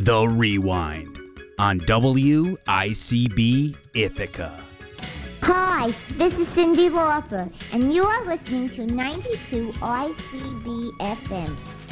The Rewind on WICB Ithaca. Hi, this is Cindy Lauper, and you are listening to 92 ICB FM,